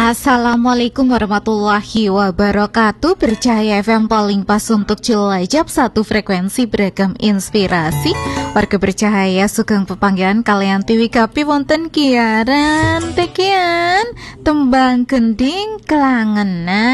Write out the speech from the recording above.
Assalamualaikum warahmatullahi wabarakatuh. Bercahaya FM paling pas untuk Cilacap, satu frekuensi beragam inspirasi. Warga bercahaya sugeng pepanggihan kalian tiwi kapi wonten kiaran tekian tembang gending kelangenan.